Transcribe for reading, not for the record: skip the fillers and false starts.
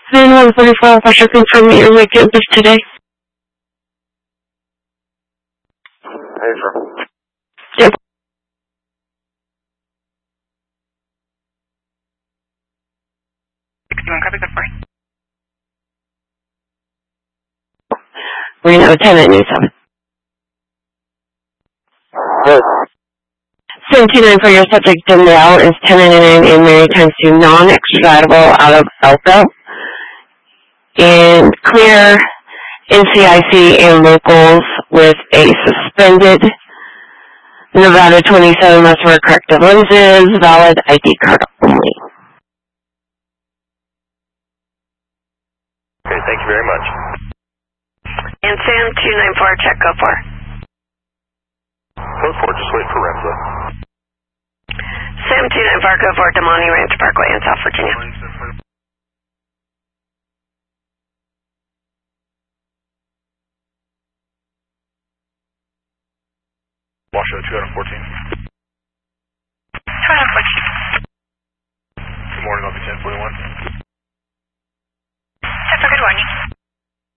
Then 144, Russia, confirm that your wake campus today. Hey, sir. Yep. Copy, good for Reno 10 at New 7. Good. 729 for your subject Danielle is 1099 in maritime to non-extraditable out of Elko. And clear NCIC and locals with a suspended Nevada 27 must wear corrective lenses, valid ID card only. Okay, thank you very much. And Sam 294, check go for. Code 4, just wait for Remza. Sam 294, go for Damani Ranch Parkway in South Virginia. Washoe 214. 214. Good morning, I'll be 1041.